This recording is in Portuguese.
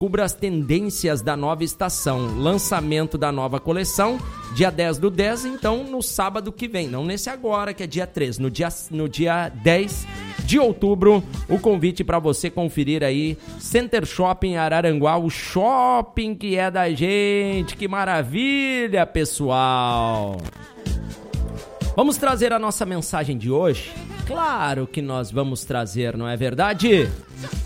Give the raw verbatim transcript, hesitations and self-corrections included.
descubra as tendências da nova estação. Lançamento da nova coleção, dia dez do dez, então no sábado que vem. Não nesse agora, que é dia três. No dia, no dia dez de outubro, o convite para você conferir aí Center Shopping Araranguá, o shopping que é da gente. Que maravilha, pessoal! Vamos trazer a nossa mensagem de hoje? Claro que nós vamos trazer, não é verdade?